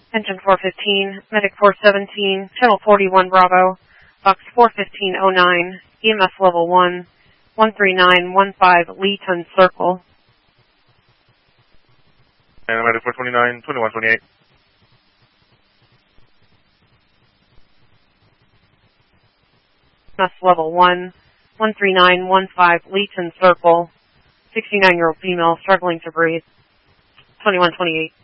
Engine 415, Medic 417, Channel 41 Bravo, Box 41509, EMS Level 1, 13915 Leeton Circle. And Medic 429, 2128. EMS Level 1, 13915 Leeton Circle, 69-year-old female struggling to breathe, 2128.